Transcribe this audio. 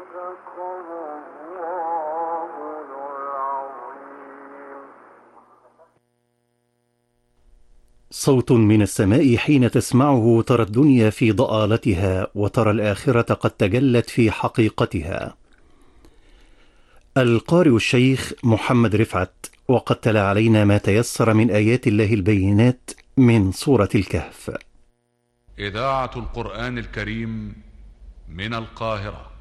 صوت من السماء حين تسمعه ترى الدنيا في ضآلتها وترى الآخرة قد تجلت في حقيقتها. القارئ الشيخ محمد رفعت، وقد تلا علينا ما تيسر من آيات الله البينات من سورة الكهف. إذاعة القرآن الكريم من القاهرة.